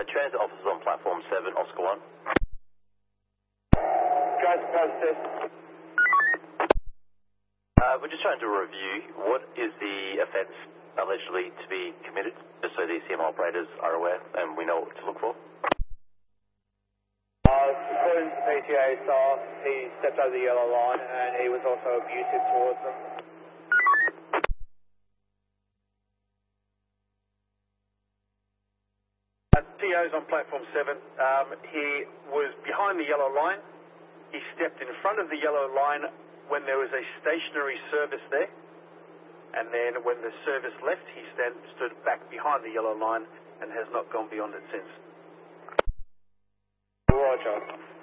transit officers on platform 7, Oscar 1. Transit process. We're just trying to review what is the offence allegedly to be committed, just so the CM operators are aware and we know what to look for. According to PTA staff, he stepped over the yellow line and he was also abusive towards them. TO's on platform 7. He was behind the yellow line. He stepped in front of the yellow line when there was a stationary service there, and then when the service left, he stood back behind the yellow line and has not gone beyond it since. Roger.